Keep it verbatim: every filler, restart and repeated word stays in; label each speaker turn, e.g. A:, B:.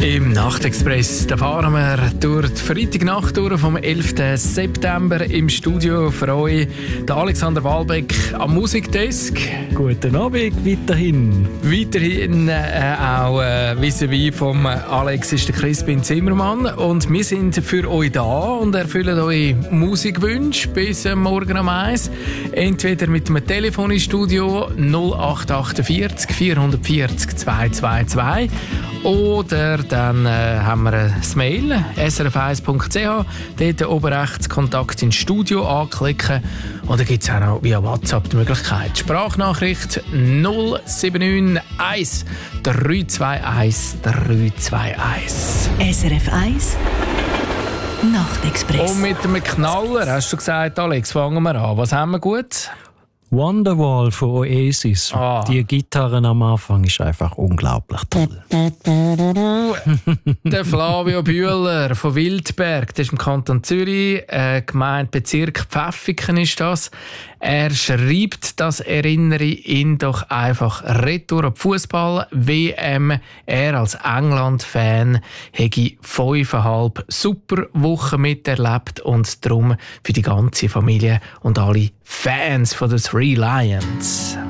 A: Im Nachtexpress da fahren wir durch die Freitagnacht durch vom elften September im Studio für euch. Der Alexander Wahlbeck am Musikdesk.
B: Guten Abend weiterhin.
A: Weiterhin äh, auch äh, vis-à-vis vom Alex ist der Crispin Zimmermann. Und wir sind für euch da und erfüllen eure Musikwünsche bis äh, morgen um eins. Entweder mit einem Telefon ins Studio null acht achtundvierzig vierhundertvierzig zweihundertzweiundzwanzig oder dann äh, haben wir ein Mail s r f eins punkt c h, dort oben rechts Kontakt ins Studio anklicken und dann gibt es auch noch via WhatsApp die Möglichkeit. Sprachnachricht null sieben neun eins drei zwei eins drei zwei eins.
C: S R F eins Nachtexpress.
A: Und mit einem Knaller, hast du gesagt, Alex, fangen wir an. Was haben wir gut?
B: Wonderwall von Oasis.
A: Ah.
B: Die Gitarren am Anfang ist einfach unglaublich toll.
A: Der Flavio Bühler von Wildberg, das ist im Kanton Zürich, äh, Gemeinde Bezirk Pfäffiken ist das. Er schreibt, das erinnere ihn doch einfach retour an die Fußball-W M. Er als England-Fan hätte fünfeinhalb super Wochen miterlebt und darum für die ganze Familie und alle Fans von den Three Lions.